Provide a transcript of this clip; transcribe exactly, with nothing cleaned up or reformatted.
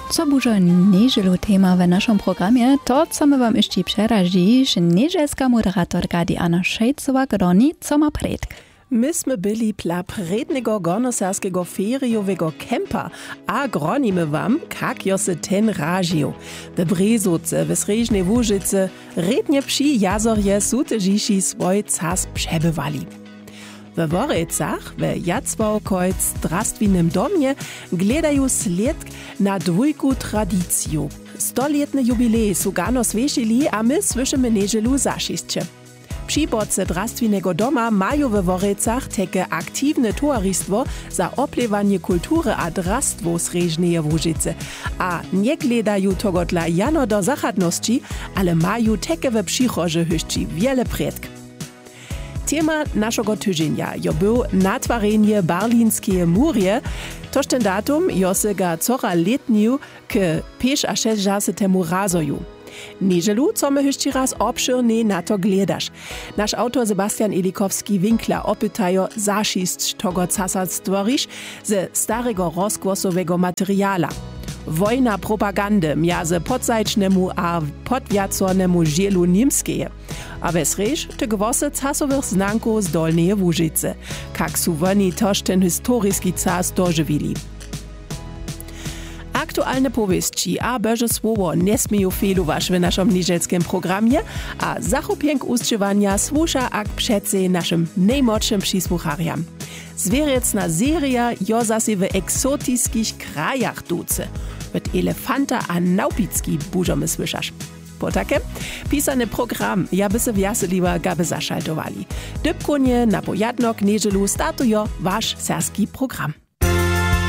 Co bude niedzielu tema w naszym programie, to co my wam jeszcze przerazi, że niedzielska moderatorka Diana Szejcowa groni, co ma predk. Myśmy byli dla prednego gornoserskiego feriowego kempa, a gronimy wam, kak jo se ten ražił. W Brezoce, w Srežnej Łużyce, rednie przy jazorje sutežiši swój cas przebywali. W Worejcach, w Jacławkojc Drastwinym domie, gledają sled na dwójku tradycju. Stoletny jubilej su gano swiešili, a my słyszymy niedzielu zašišće. Přibodce Drastwinego doma mają w Worejcach takie aktywne towarystwo za oplewanie kultury a drastwo Srežneje Łużyce. A nie gledają tego dla jano do zachadności, ale mają takie w przychorze hyšći wiele predk. Tema naszego tydzienia jo był natwarenie Berlinskie murie. Toż ten datum jo se ga cora letniu k pięć a sześć žasy temu razoju. Niedzielu, co my jeszcze raz obszirnie na to gledasz. Nasz autor Sebastian Elikowski-Winkler opytajo zašišć tego casa stvoriš ze starego rozgłosowego materiala. Wojna propagandy między podzajcznemu a podwiacornemu žielu Niemskeje. A we Srež te głosy casowych znanków z Dolneje Łużyce, kak su woni toż ten historyjski cas dożywili. Aktualne powieści a boże słowo nie smieją failować w naszym niedzielskim programie, a zachopienk ustrzywania słusza ak przece naszym najmłodszym przysłuchariam. Zwierzęcna seria jo zase w eksotyckich krajach duce. Od elefanta a naupicki bużomy słyszasz. Po takem pisany program ja by se wjaseliwa gaby zaszaltowali. Dybkonie na pojadnok niedzielu startujo wasz serski program.